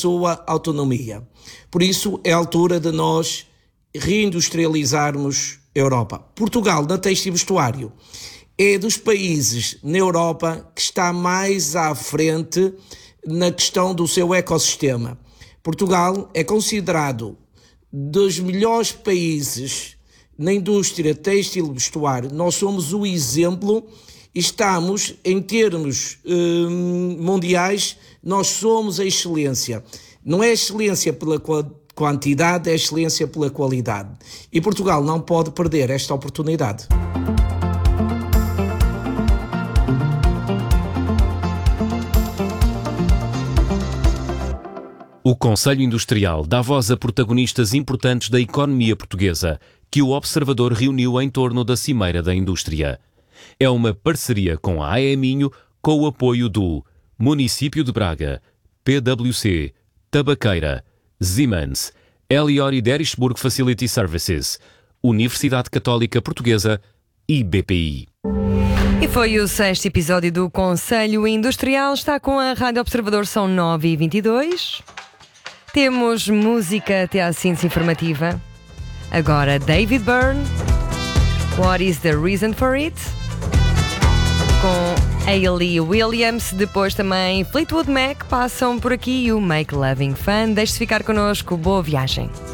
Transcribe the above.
sua autonomia. Por isso é a altura de nós reindustrializarmos a Europa. Portugal, na têxtil e vestuário, é dos países na Europa que está mais à frente na questão do seu ecossistema. Portugal é considerado dos melhores países na indústria têxtil e vestuário. Nós somos o exemplo e estamos, em termos mundiais, nós somos a excelência. Não é excelência pela quantidade, é excelência pela qualidade. E Portugal não pode perder esta oportunidade. O Conselho Industrial dá voz a protagonistas importantes da economia portuguesa, que o Observador reuniu em torno da Cimeira da Indústria. É uma parceria com a AE Minho, com o apoio do Município de Braga, PwC, Tabaqueira, Siemens, Elior e Derisburg Facility Services, Universidade Católica Portuguesa e BPI. E foi o 6º episódio do Conselho Industrial. Está com a Rádio Observador, são 9h22. Temos música até à síntese informativa. Agora David Byrne, What is the Reason for It? Com Hayley Williams. Depois também Fleetwood Mac passam por aqui e o Make Loving Fun. Deixe-se ficar connosco. Boa viagem.